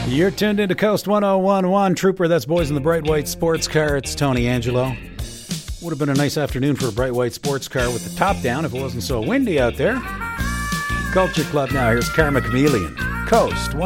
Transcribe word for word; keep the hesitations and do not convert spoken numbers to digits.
You're tuned into Coast one oh one point one. Trooper, that's Boys in the Bright White Sports Car. It's Tony Angelo. Would have been a nice afternoon for a bright white sports car with the top down if it wasn't so windy out there. Culture Club now. Here's Karma Chameleon. Coast one oh one point one.